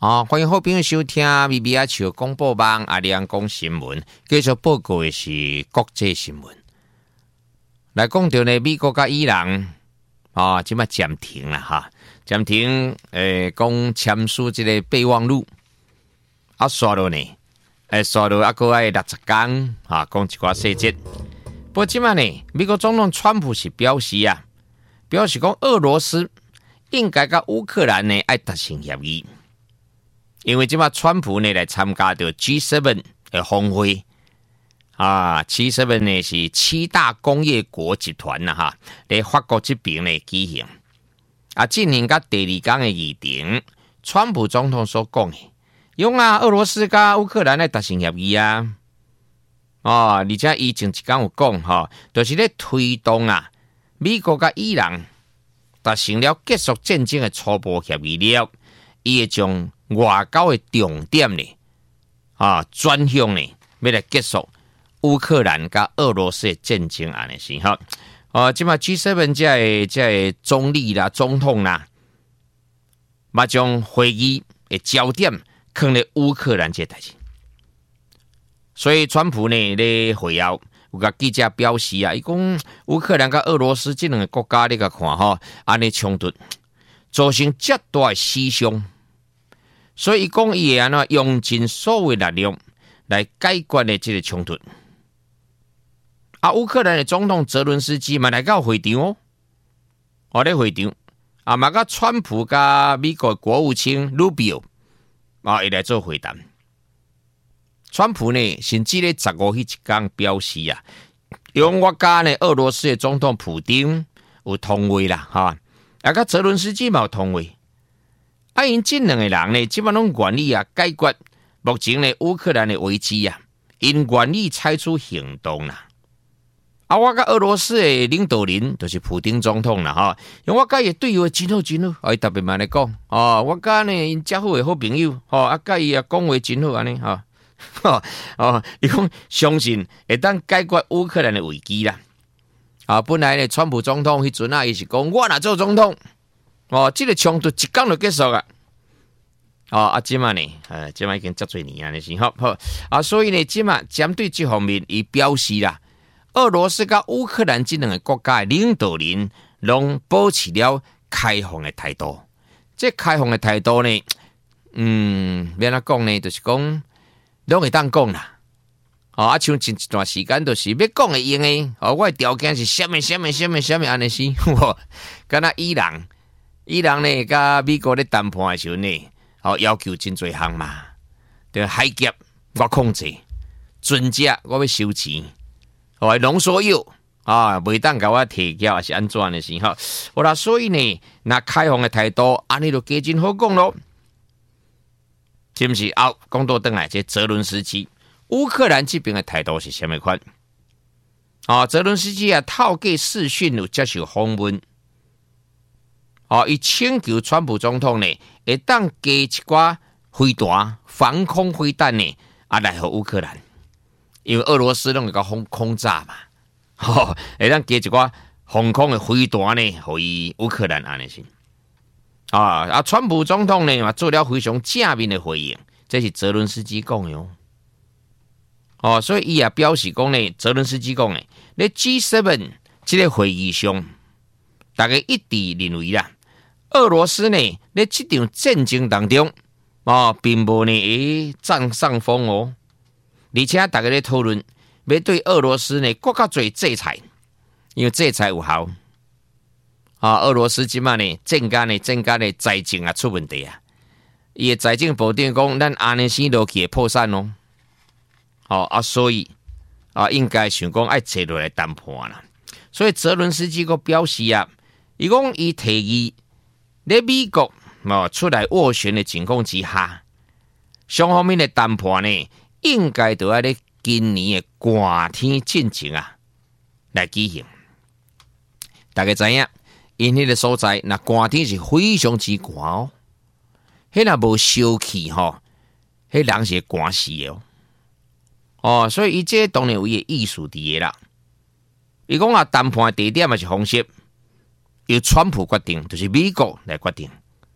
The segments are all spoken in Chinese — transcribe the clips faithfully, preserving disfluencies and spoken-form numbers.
好，欢迎好朋友收听 B B R 球广播网阿亮讲新闻，继续报告的是国际新闻。来讲到呢，美国甲伊朗啊，即马暂停啦哈，暂停诶，讲签署这个备忘录，啊，刷落呢，诶，刷落啊，个爱六十天啊，讲一寡细节。不过即马呢，美国总统川普是表示啊，表示讲俄罗斯应该甲乌克兰呢爱达成协议。因为即马川普呢来参加到 G 七 的峰会啊 ，G 七 呢是七大工业国集团呐哈，在法国这边呢举行啊，进行甲第二天的议程。川普总统所讲的，用啊，俄罗斯甲乌克兰来达成协议啊，哦，而且伊前一天有讲哈，就是咧推动啊，美国甲伊朗达成了结束战争的初步协议了，伊会将外交的重点呢，啊，转向呢，要来结束乌克兰甲俄罗斯的战争安尼是哈。哦，即马 G 七 这这总理啦、总统啦，嘛将会议的焦点放在乌克兰这代志。所以川普呢咧会后有甲记者表示啊，伊讲乌克兰甲俄罗斯这两个国家你甲看吼，安尼冲突造成极大的死伤。所以讲，伊会安怎用尽所有力量来解决的这个冲突。啊，乌克兰的总统泽伦斯基嘛来到会场哦，我咧会场啊，嘛甲川普甲美国国务卿卢比奥啊，伊来做会谈。川普呢，甚至咧十五日一天表示啊，用我甲呢俄罗斯的总统普丁有通话啦，哈，啊，甲泽伦斯基嘛有通话。啊，因这两个人呢，基本拢愿意啊解决目前呢乌克兰的危机啊，因愿意采取行动啦。啊，我甲俄罗斯的领导人就是普丁总统啦，哈，因为我甲伊对话真好真好，啊，伊特别嘛来讲，哦，我甲呢因遮好的好朋友，吼，啊，甲伊啊讲话真好安尼，哈，哦，伊讲相信会当解决乌克兰的危机啦。啊，本来呢，川普总统迄阵啊，伊是讲我若做总统。哦，这个冲突一天就结束了。哦，啊，即嘛呢，呃，即嘛已经遮侪年啊，你是好好啊，所以呢，即嘛针对这方面，伊表示啦，俄罗斯甲乌克兰这两个国家的领导人，拢保持了开放的态度。这开放的态度呢，嗯，要怎讲呢？就是讲，拢会当讲啦。哦，啊，像前一段时间，就是要讲会用的。哦，我的条件是什么什么什么什么安尼是，敢若伊朗。伊朗呢，甲美国咧谈判的时候呢，哦要求真侪项嘛，对海峡我控制，船只我要收钱，哦浓缩铀啊，袂当甲我提交，还是安怎的是吼？好啦，所以呢，那开放的态度，安尼就加真好讲咯，是不是？哦，讲到转来，这泽伦斯基，乌克兰这边的态度是什么款？哦，泽伦斯基啊，透过视讯有接受访问。哦，伊请求川普总统呢，会当加一寡飞弹、防空飞弹呢，啊来互乌克兰，因为俄罗斯拢会甲轰空炸嘛，吼、哦，会当加一寡防空的飞弹呢，互伊乌克兰安尼是。啊啊，川普总统呢嘛做了非常正面的回应，这是泽伦斯基讲的哦。哦，所以伊也表示讲呢，泽伦斯基讲呢，咧 G 七 这个会议上，大家一致认为啦。俄罗斯呢，在这场战争当中，哦，并无呢会占上风哦，而且大家在讨论要对俄罗斯呢更加多制裁，因为制裁有效。啊，俄罗斯即马呢，政家呢，政家呢财政啊出问题啊，伊的财政部长讲，咱安尼生落去会破产哦。哦啊，所以啊，应该想讲爱坐落来谈判啦。所以泽伦斯基个表示啊，伊讲伊提议。在美国哦出来斡旋的情况之下，双方面的谈判呢，应该都要在今年的寒天进行啊来举行。大家知影，因迄个所在那寒天是非常之寒哦，迄若无烧气吼，迄人是会寒死的哦。哦，所以伊这当然有伊的意思伫个啦。伊讲啊，谈判的地点也是方式。由川普决定，就是美国来决定。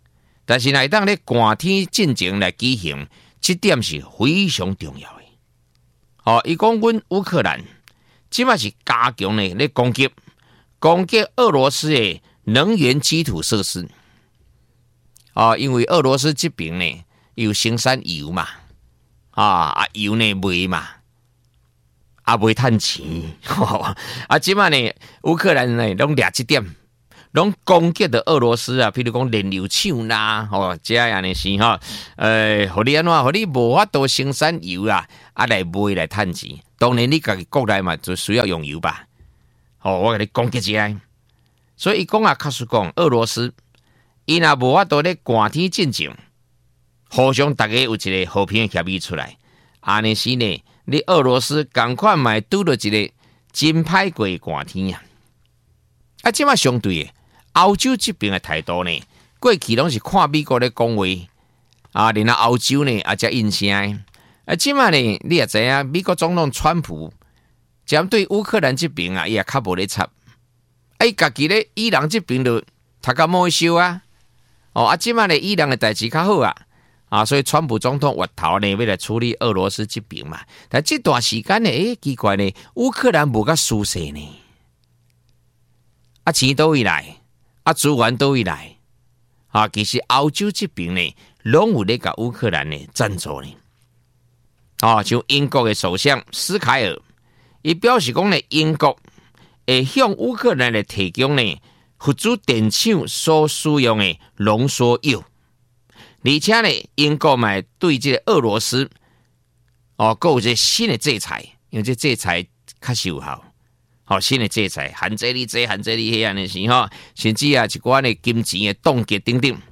但是来当咧寒天进前来举行，这点是非常重要的。哦，伊讲阮乌克兰即马是加强咧咧攻击，攻击俄罗斯的能源基础设施。哦，因为俄罗斯这边呢有生产油嘛，啊啊油呢卖嘛，啊卖趁钱，哦、啊即马呢乌克兰呢拢掠这点。拢攻击的俄罗斯啊，譬如讲炼油厂啦，吼，这样的是吼，呃，互你安怎，互你无法度生产油啊，啊来卖来趁钱。当然你家己国内嘛，就需要用油吧。吼，我甲你攻击一下。所以伊讲啊，确实讲，俄罗斯伊若无法度咧寒天进前，互相大家有一个和平的协议出来，安尼是呢，你俄罗斯赶快买拄到一个真歹过的寒天啊！啊，即马相对的。欧洲这边的态度呢，过去拢是看美国咧讲话，啊，然后欧洲呢也才应声。啊，即马呢，你也知影，美国总统川普，针对乌克兰这边啊，伊也较无咧插。啊，伊家己咧伊朗这边就头壳摸烧啊，哦，啊，即马呢，伊朗的代志较好啊，啊，所以川普总统回头呢，要来处理俄罗斯这边嘛。但这段时间呢，诶，奇怪呢，乌克兰无甲舒适呢，啊，钱倒位来。啊，资源都会来啊！其实欧洲这边呢，拢有咧甲乌克兰呢赞助呢。啊，像英国的首相斯凯尔，伊表示讲呢，英国会向乌克兰来提供呢，辅助电厂所使用的浓缩铀，而且呢，英国嘛对这个俄罗斯哦，还有这新的制裁，因为这制裁确实有效。好、哦，新的制裁，限制你这，限制你迄样的事吼，甚至啊一寡呢金钱的冻结等等。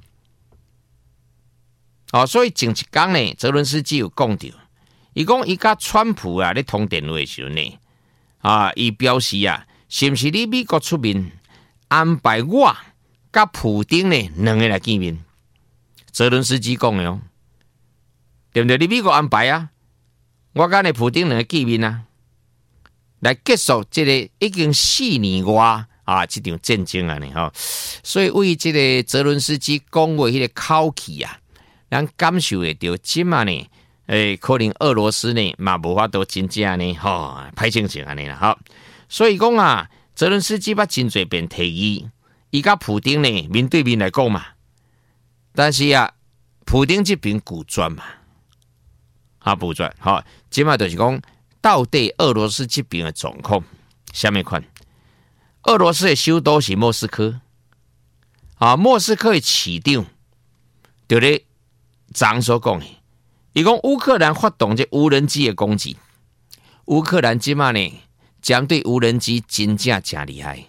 哦，所以前一天呢，泽伦斯基有讲到，伊讲伊甲川普啊咧通电话的时候呢，啊，伊表示啊，是不是你美国出面安排我甲普丁呢两个来见面？泽伦斯基讲的哦，对不对？你美国安排啊，我甲你普丁两个见面啊。来结束这个已经四年外啊，这场战争啊，呢吼，所以为这个泽伦斯基讲话迄个口气啊，咱感受会到，即嘛呢，诶、欸，可能俄罗斯呢嘛无法度真正呢，吼，歹心情安尼啦，吼，所以讲啊，泽伦斯基捌真侪遍提议，伊甲普丁呢面对面来讲嘛，但是啊，普丁这边拒绝嘛，啊，拒绝，吼，即嘛就是讲。到底俄罗斯这边的状况下面看，俄罗斯的首都是莫斯科，啊，莫斯科的市长就咧昨所讲的，伊讲乌克兰发动这无人机的攻击，乌克兰即马呢针对无人机真正真厉害，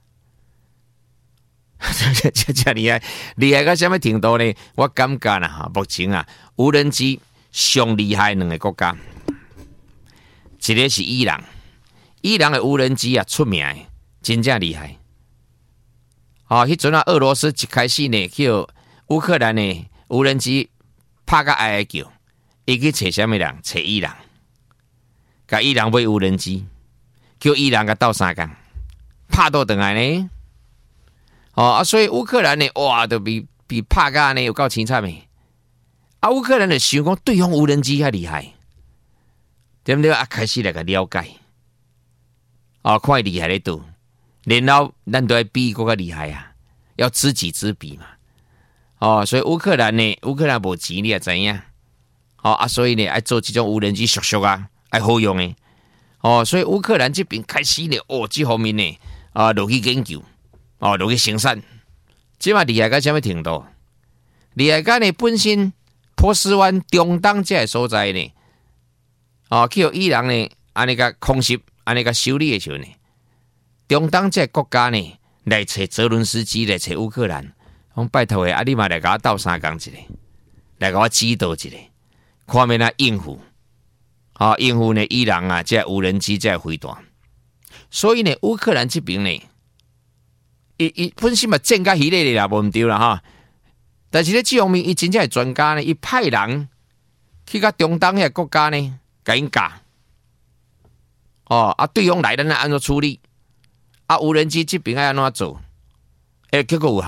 真真厉害，厉害到什么程度呢？我感觉啦，哈，目前啊，无人机上厉害两个国家。一个是伊朗，伊朗的无人机啊出名的，真正厉害。哦，迄阵啊，俄罗斯一开始呢，叫乌克兰的无人机拍个哀哀叫，伊去找什么人？找伊朗，甲伊朗买无人机，叫伊朗甲斗相共，拍倒转来呢。哦啊，所以乌克兰呢，哇，都比比拍个呢有够凄惨的。啊，乌克兰的想讲对方无人机较厉害。对不对啊？开始来个了解，哦，看厉害咧度，然后咱都要比更加厉害啊，要知己知彼嘛。哦，所以乌克兰呢，乌克兰无钱你也知影，哦啊，所以呢，爱做这种无人机熟熟啊，爱好用的。哦，所以乌克兰这边开始呢，哦，这方面呢，啊，落去研究，哦，落去生产，这嘛厉害到什么程度？厉害到呢，本身波斯湾中东这个所在呢。哦，去予伊朗呢，安尼个空袭，安尼个修理的时候呢，中东这国家呢来找泽伦斯基，来找乌克兰，讲拜托诶，啊你嘛来甲我斗相共一个，来甲我指导一个，看面来应付，啊、哦、应付呢伊朗啊，这无人机这飞弹，所以呢乌克兰这边呢，伊伊本身嘛战甲稀咧啦，无毋对啦哈，但是咧这方面伊真正系专家呢，伊派人去甲中东遐国家呢。甲因教，哦啊，对方来咱安怎处理？啊，无人机这边爱安怎做？诶、欸，结果有效。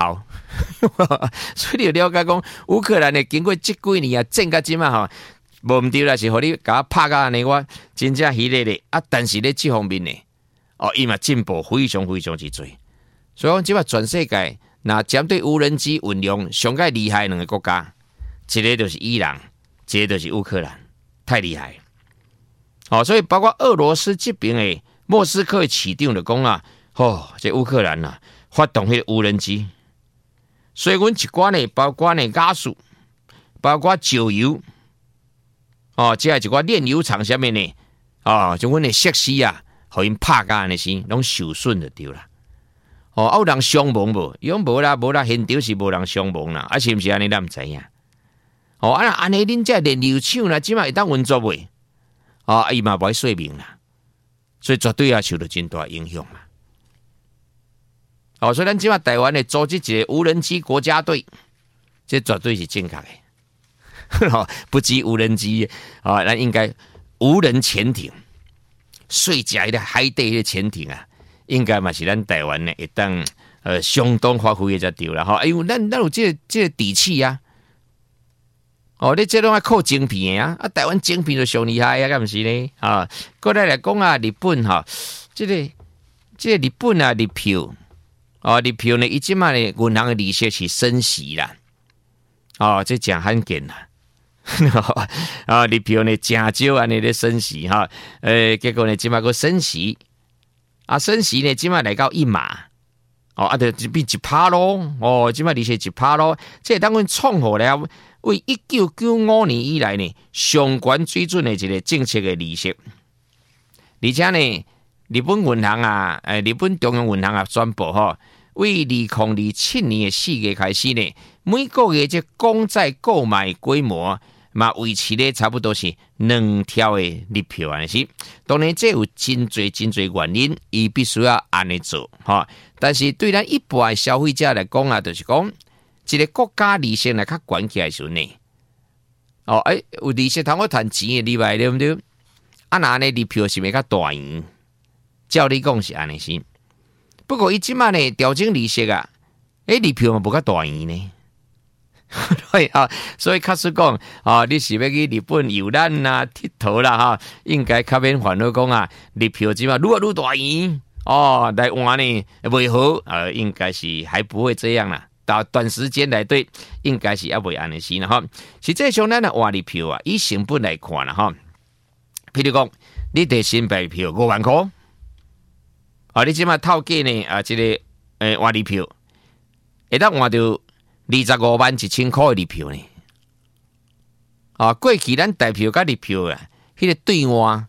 所以你就了解讲，乌克兰的经过这几年啊，战到今嘛吼，无唔对啦，是互你甲我拍到安尼，我真正喜咧咧啊！但是咧这方面呢，哦，伊嘛进步非常非常之多。所以讲，即摆全世界那针对无人机运用上界厉害两个国家，一个就是伊朗，一个就是乌克兰，太厉害。哦，所以包括俄罗斯这边的莫斯科的市长就讲啊，哦，这乌克兰啊发动迄个无人机，所以阮一寡呢，包括呢亚速，包括石油，哦，即系一寡炼油厂下面呢，哦，就阮的设施啊，互因拍甲安尼先，拢受损就对啦。哦，啊有人伤亡无？伊讲无啦，无啦，现场是无人伤亡啦，啊是毋是安尼？咱毋知影。哦，啊安尼恁这炼油厂啦，即马会当运作袂？哦，伊嘛无说明啦，所以绝对也受到真大影响啦。哦，所以咱即马台湾的组织一个无人机国家队，这绝对是正确的。哦，不止无人机啊，咱应该无人潜艇，水甲的海底的潜艇啊，应该嘛是咱台湾呢，会当呃相当发挥的才对啦。哈，哎呦，咱咱有这个这个底气啊。哦，你这拢要靠晶片啊！啊，台湾晶片就上厉害啊，敢毋是呢？啊，过来来讲啊，日本哈，这个这个日本啊，日票哦，日票呢，伊即马呢，银行的利息是升息啦。哦，这真罕见啦。啊，日票呢，真少安尼咧升息哈，诶、呃，结果呢，即马个升息，啊，升息呢，即马来到一码。哦，啊，就变一趴咯。哦，即马利息一趴咯，这当阮创好了。为一九九五年以来呢，上悬水准的一个政策的利息，而且呢，日本银行啊，诶，日本中央银行啊宣布吼，为二零二七年的四月开始呢，每个月这公债购买规模嘛维持咧差不多是两条的日票安尼是。当然，这有真侪真侪原因，伊必须要安尼做吼。但是对咱一般的消费者来讲啊，就是讲。一个国家利息来较悬起来时呢，哦，诶、欸，有利息通我赚钱的例外对不对？啊，那呢，日票是咪较大圆？照你讲是安尼先。不过伊即马呢调整利息啊，诶、欸，日票嘛无较大圆呢。对啊，所以确实讲啊，你是要去日本游览啊、佚佗啦哈，应该较免烦恼讲啊，日票即马愈来愈大圆哦，来换呢袂好，呃，应该是还不会这样啦。到短时间来对，应该是也未安尼先啦哈。实际上咱的换日票啊，以成本来看啦哈。譬如讲，你第新白票五万块，啊，你即马透价呢啊，这个诶换日票，会当换到二十五万一千块的日票呢。啊，过去咱台票甲日票啊，迄、那个兑换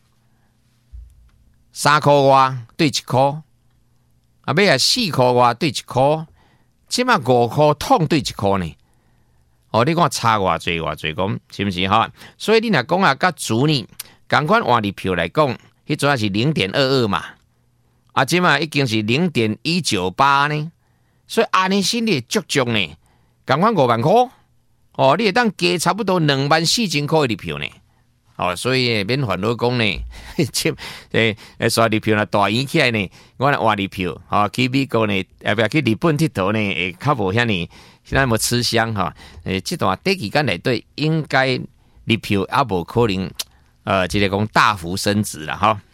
三块外兑一块，啊，尾啊四块外兑一块。即马五块痛对一块呢？哦，你看差偌济偌济讲，是不是哈？所以你若讲啊，甲主呢，同款换日票来讲，迄阵是零点二二嘛，啊，即马已经是零点一九八呢。所以安尼心里足足呢，同款五万块，哦，你会当加差不多两万四千块的日票呢。哦，所以免烦恼讲呢，即诶诶，刷日票若大圆起来呢，我换日票，哦，去美国呢，要不要去日本佚佗呢？会较无遐尼，现在无吃香哈。诶，这段短期间内对，应该日票也无可能，呃，即个讲大幅升值了哈。